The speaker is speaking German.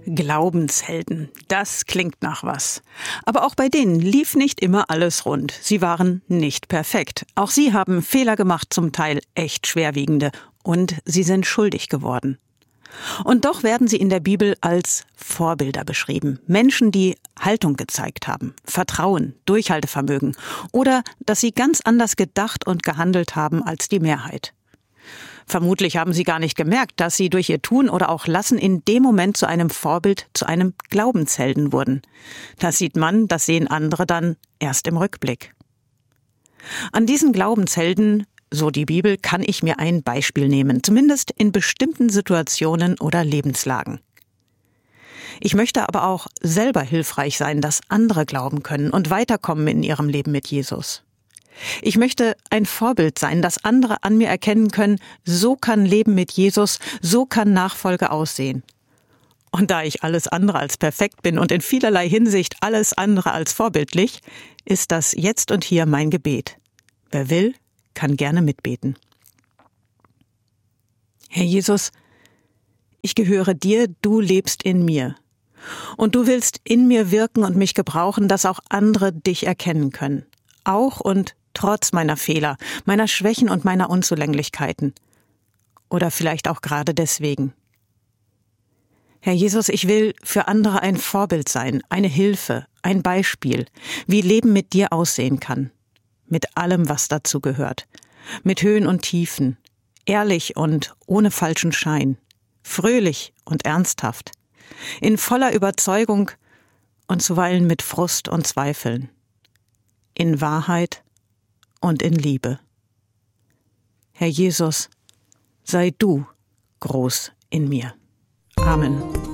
Glaubenshelden, das klingt nach was. Aber auch bei denen lief nicht immer alles rund. Sie waren nicht perfekt. Auch sie haben Fehler gemacht, zum Teil echt schwerwiegende. Und sie sind schuldig geworden. Und doch werden sie in der Bibel als Vorbilder beschrieben. Menschen, die Haltung gezeigt haben, Vertrauen, Durchhaltevermögen oder dass sie ganz anders gedacht und gehandelt haben als die Mehrheit. Vermutlich haben sie gar nicht gemerkt, dass sie durch ihr Tun oder auch Lassen in dem Moment zu einem Vorbild, zu einem Glaubenshelden wurden. Das sieht man, das sehen andere dann erst im Rückblick. An diesen Glaubenshelden, so die Bibel, kann ich mir ein Beispiel nehmen, zumindest in bestimmten Situationen oder Lebenslagen. Ich möchte aber auch selber hilfreich sein, dass andere glauben können und weiterkommen in ihrem Leben mit Jesus. Ich möchte ein Vorbild sein, dass andere an mir erkennen können, so kann Leben mit Jesus, so kann Nachfolge aussehen. Und da ich alles andere als perfekt bin und in vielerlei Hinsicht alles andere als vorbildlich, ist das jetzt und hier mein Gebet. Wer will, kann gerne mitbeten. Herr Jesus, ich gehöre dir, du lebst in mir. Und du willst in mir wirken und mich gebrauchen, dass auch andere dich erkennen können. Auch und trotz meiner Fehler, meiner Schwächen und meiner Unzulänglichkeiten. Oder vielleicht auch gerade deswegen. Herr Jesus, ich will für andere ein Vorbild sein, eine Hilfe, ein Beispiel, wie Leben mit dir aussehen kann. Mit allem, was dazu gehört. Mit Höhen und Tiefen. Ehrlich und ohne falschen Schein. Fröhlich und ernsthaft. In voller Überzeugung und zuweilen mit Frust und Zweifeln. In Wahrheit und in Liebe. Herr Jesus, sei du groß in mir. Amen.